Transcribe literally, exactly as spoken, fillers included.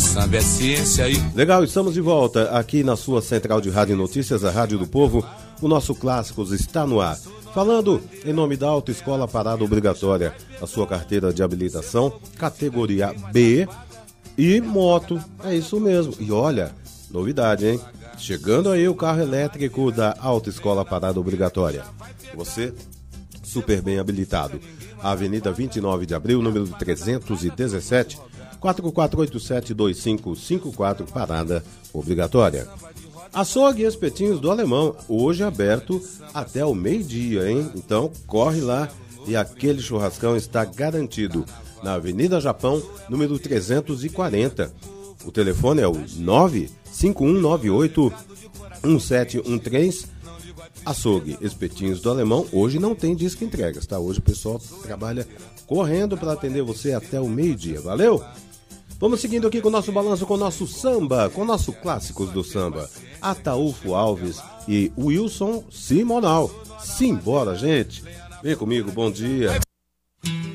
samba é ciência e... Legal, estamos de volta aqui na sua central de rádio e notícias, a Rádio do Povo. O nosso Clássicos está no ar. Falando em nome da Autoescola Parada Obrigatória, a sua carteira de habilitação, categoria B e moto. É isso mesmo. E olha, novidade, hein? Chegando aí o carro elétrico da Autoescola Parada Obrigatória. Você, super bem habilitado. A Avenida vinte e nove de abril, número trezentos e dezessete, quatro quatro oito sete, dois cinco cinco quatro, Parada Obrigatória. Açougue e Espetinhos do Alemão, hoje aberto até o meio-dia, hein? Então, corre lá e aquele churrascão está garantido. Na Avenida Japão, número trezentos e quarenta. O telefone é o nove cinco um nove oito um sete um três. Açougue Espetinhos do Alemão, hoje não tem disco entregas, tá? Hoje o pessoal trabalha correndo para atender você até o meio-dia, valeu? Vamos seguindo aqui com o nosso balanço, com o nosso samba, com o nosso Clássicos do Samba. Ataúfo Alves e Wilson Simonal. Simbora, gente! Vem comigo, bom dia!